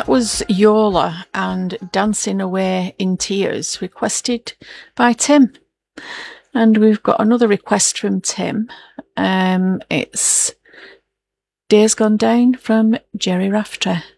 was Yola and Dancing Away in Tears, requested by Tim. And we've got another request from Tim. It's Days Gone Down from Jerry Rafter.